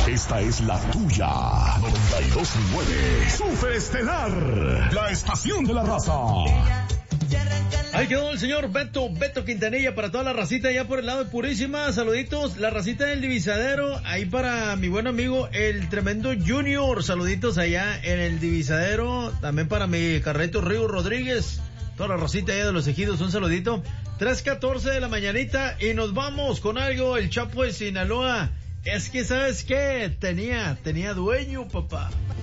Esta es la tuya. 92.9. Super Estelar. La estación de la raza. Ahí quedó el señor Beto Quintanilla para toda la racita allá por el lado de Purísima. Saluditos, la racita del Divisadero. Ahí para mi buen amigo el tremendo Junior. Saluditos allá en el Divisadero. También para mi Carreto Río Rodríguez. Toda la racita allá de los Ejidos, un saludito. 3:14 de la mañanita y nos vamos con algo. El Chapo de Sinaloa. Es que, ¿sabes qué? Tenía dueño, papá.